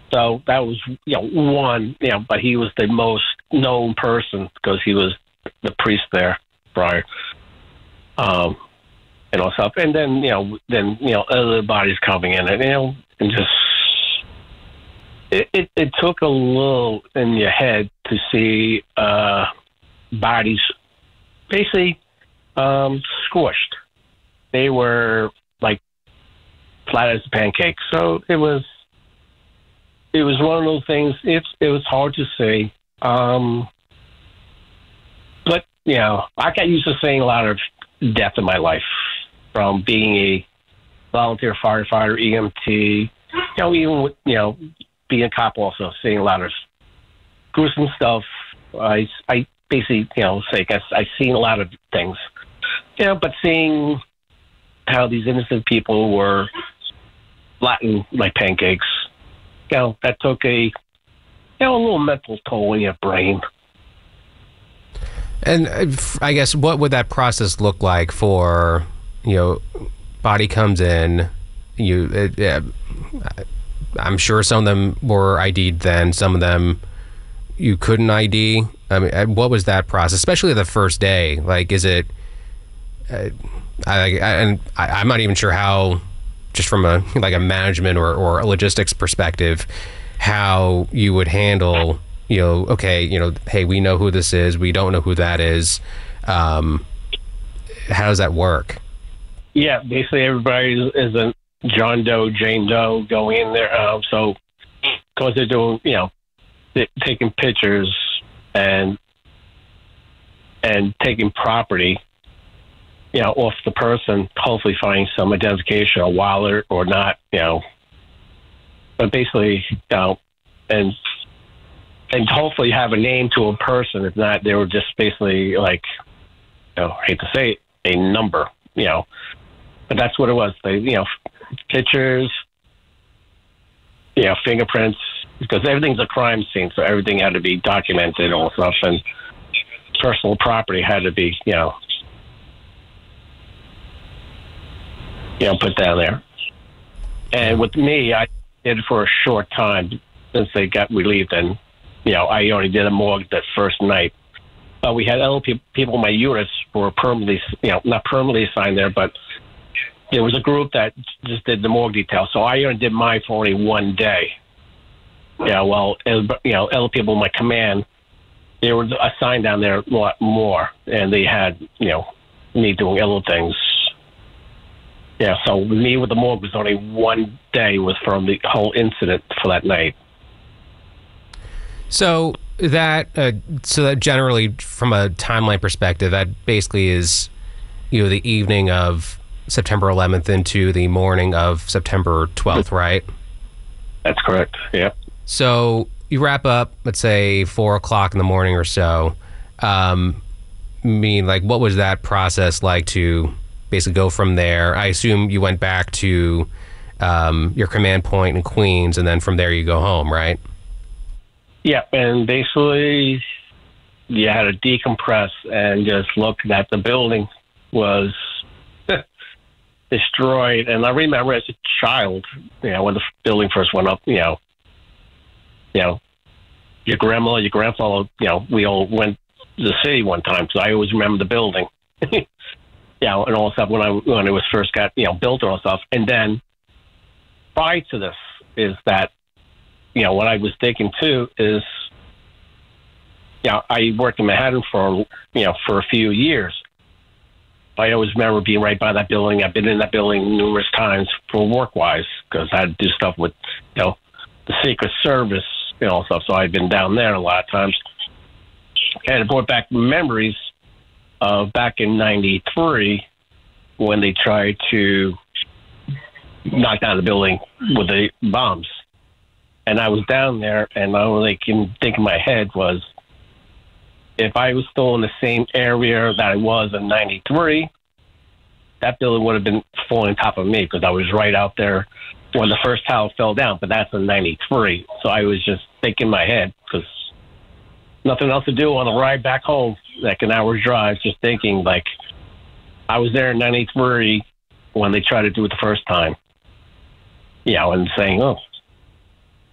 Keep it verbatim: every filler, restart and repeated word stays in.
So that was, you know, one, you know, but he was the most known person because he was the priest there prior. Um, and all stuff. And then, you know, then, you know, other bodies coming in and, you know, and just, it, it, it took a little in your head to see uh, bodies basically um, squished. They were like flat as a pancake. So it was, it was one of those things. It's, it was hard to see. Um, but, you know, I got used to seeing a lot of death in my life from being a volunteer firefighter, E M T, you know, even with, you know, being a cop also, seeing a lot of gruesome stuff. I, I basically, you know, say, I, I've seen a lot of things, you know, but seeing how these innocent people were flattened like pancakes, you know, that took a, you know, a little mental toll in your brain. And I guess what would that process look like for, you know, body comes in, you, it, yeah, I'm sure some of them were I D'd then, some of them you couldn't I D. I mean, what was that process, especially the first day? Like, is it, uh, I, I, and I, I'm not even sure how, just from a, like a management or, or a logistics perspective, how you would handle, you know, okay, you know, hey, we know who this is, we don't know who that is. Um, how does that work? Yeah, basically everybody is a John Doe, Jane Doe going in there. Uh, so, because they're doing, you know, they're taking pictures and and taking property, you know, off the person, hopefully finding some identification, a wallet or not, you know. But basically, you know, and and hopefully have a name to a person. If not, they were just basically like, you know, I hate to say it, a number, you know. But that's what it was. They, you know, pictures, you know, fingerprints, because everything's a crime scene, so everything had to be documented and all stuff, and personal property had to be, you know, you know, put down there. And with me, I did it for a short time since they got relieved, and you know, I only did a morgue that first night. But we had other pe- people in my units who were permanently, you know, not permanently assigned there, but there was a group that just did the morgue detail. So I only did mine for only one day. Yeah, well, you know, other people in my command, they were assigned down there a lot more, and they had, you know, me doing other things. Yeah, so me with the morgue was only one day was from the whole incident for that night. So that, uh, so that generally, from a timeline perspective, that basically is, you know, the evening of September eleventh into the morning of September twelfth, right? That's correct. Yeah. So you wrap up, let's say four o'clock in the morning or so. Um, I mean, like, what was that process like to basically go from there? I assume you went back to um, your command point in Queens, and then from there you go home, right? Yeah, and basically you had to decompress and just look that the building was destroyed. And I remember as a child, you know, when the building first went up, you know, you know, your grandma, your grandfather, you know, we all went to the city one time, so I always remember the building. You know, and all stuff when I when it was first got, you know, built and all stuff. And then prior to this is that, you know, what I was thinking too is, you know, I worked in Manhattan for, you know, for a few years. I always remember being right by that building. I've been in that building numerous times for work-wise because I had to do stuff with, you know, the Secret Service, you know, stuff. So I've been down there a lot of times. And it brought back memories of back in ninety-three when they tried to knock down the building with the bombs. And I was down there, and the only thing I can think in my head was, if I was still in the same area that I was in ninety-three, that building would have been falling on top of me because I was right out there when the first tower fell down, but that's in ninety-three. So I was just thinking in my head because nothing else to do on the ride back home, like an hour's drive, just thinking, like, I was there in ninety-three when they tried to do it the first time. You know, and saying, oh,